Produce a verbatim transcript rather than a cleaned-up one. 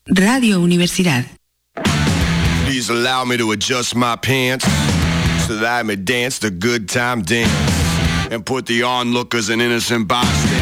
Radio Universidad. Please allow me to adjust my pants so that I may dance the good time dance and put the onlookers and innocent bystanders